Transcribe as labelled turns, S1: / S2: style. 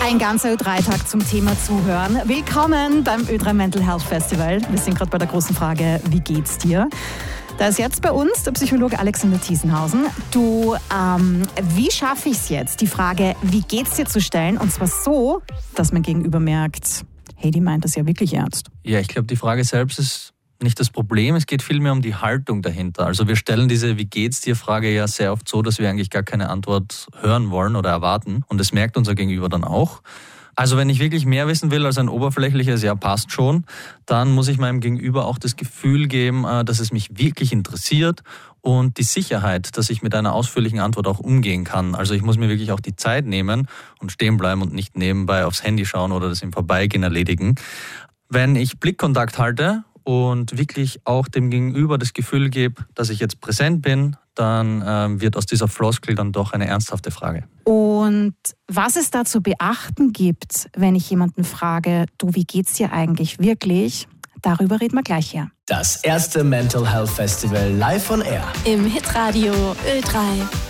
S1: Ein ganzer Ö3-Tag zum Thema Zuhören. Willkommen beim Ö3 Mental Health Festival. Wir sind gerade bei der großen Frage, wie geht's dir? Da ist jetzt bei uns der Psychologe Alexander Thiesenhausen. Du, wie schaffe ich es jetzt, die Frage, wie geht's dir zu stellen? Und zwar so, dass man gegenüber merkt, hey, die meint das ja wirklich ernst.
S2: Ja, ich glaube, die Frage selbst ist nicht das Problem. Es geht vielmehr um die Haltung dahinter. Also wir stellen diese Wie geht's dir Frage ja sehr oft so, dass wir eigentlich gar keine Antwort hören wollen oder erwarten. Und das merkt unser Gegenüber dann auch. Also wenn ich wirklich mehr wissen will als ein oberflächliches Ja, passt schon, dann muss ich meinem Gegenüber auch das Gefühl geben, dass es mich wirklich interessiert und die Sicherheit, dass ich mit einer ausführlichen Antwort auch umgehen kann. Also ich muss mir wirklich auch die Zeit nehmen und stehen bleiben und nicht nebenbei aufs Handy schauen oder das im Vorbeigehen erledigen. Wenn ich Blickkontakt halte und wirklich auch dem Gegenüber das Gefühl gebe, dass ich jetzt präsent bin, dann wird aus dieser Floskel dann doch eine ernsthafte Frage.
S1: Und was es da zu beachten gibt, wenn ich jemanden frage, du, wie geht's dir eigentlich wirklich? Darüber reden wir gleich hier.
S3: Das erste Mental Health Festival live on air.
S4: Im Hitradio Ö3.